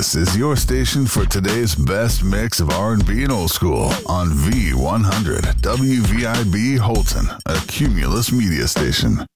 This is your station for today's best mix of R&B and old school on V100 WVIB Holton, a Cumulus media station.